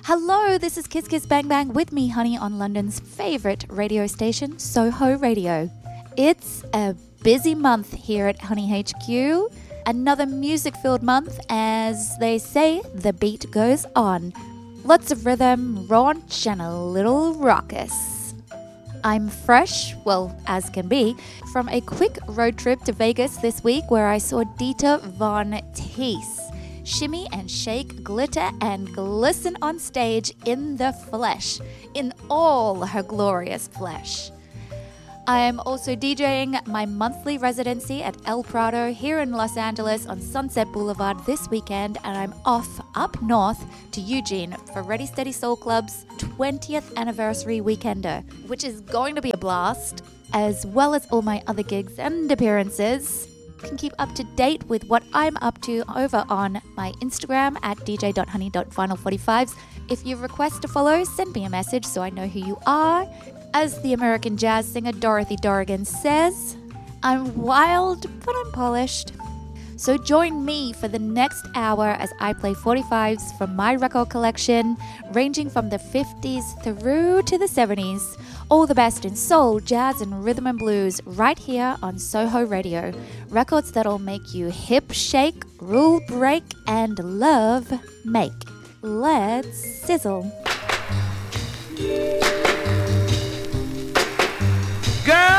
Hello, this is Kiss Kiss Bang Bang with me, Honey, on London's favourite radio station, Soho Radio. It's a busy month here at Honey HQ. Another music-filled month, as they say, the beat goes on. Lots of rhythm, raunch, and a little raucous. I'm fresh, well, as can be, from a quick road trip to Vegas this week where I saw Dita Von Teese shimmy and shake, glitter and glisten on stage in the flesh, in all her glorious flesh. I am also DJing my monthly residency at El Prado here in Los Angeles on Sunset Boulevard this weekend, and I'm off up north to Eugene for Ready Steady Soul Club's 20th anniversary weekender, which is going to be a blast, as well as all my other gigs and appearances. You can keep up to date with what I'm up to over on my Instagram at dj.honey.final45s. If you request to follow, send me a message so I know who you are. As the American jazz singer Dorothy Dorrigan says, I'm wild, but I'm polished. So join me for the next hour as I play 45s from my record collection, ranging from the 50s through to the 70s. All the best in soul, jazz, and rhythm and blues right here on Soho Radio. Records that'll make you hip shake, rule break, and love make. Let's sizzle.